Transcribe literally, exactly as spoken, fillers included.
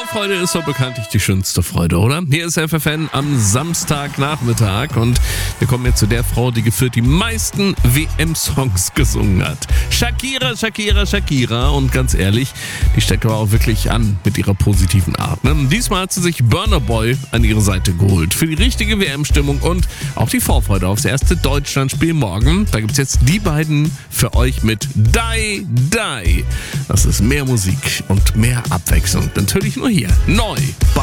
Vorfreude ist so bekanntlich die schönste Freude, oder? Hier ist F F N am Samstagnachmittag und wir kommen jetzt zu der Frau, die gefühlt die meisten W M-Songs gesungen hat. Shakira, Shakira, Shakira. Und ganz ehrlich, die steckt aber auch wirklich an mit ihrer positiven Art. Ne? Diesmal hat sie sich Burna Boy an ihre Seite geholt. Für die richtige W M-Stimmung und auch die Vorfreude aufs erste Deutschlandspiel morgen. Da gibt's jetzt die beiden für euch mit Die, Die. Das ist mehr Musik und mehr Abwechslung. Natürlich nur hier. Neu.